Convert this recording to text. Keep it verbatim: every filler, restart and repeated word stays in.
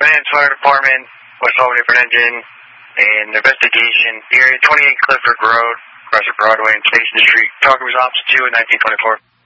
Finance Fire Department, West Albany for an engine, and investigation, area twenty-eight Clifford Road, across the Broadway and Station Street. Target was Ops two in nineteen twenty-four.